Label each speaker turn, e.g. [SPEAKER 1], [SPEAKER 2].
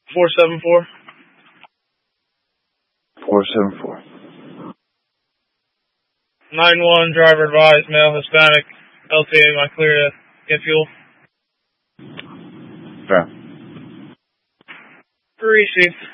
[SPEAKER 1] 474.
[SPEAKER 2] 474.
[SPEAKER 1] 9-1, driver advised, male, Hispanic, LTA, am I clear to get fuel?
[SPEAKER 2] Okay.
[SPEAKER 1] Received.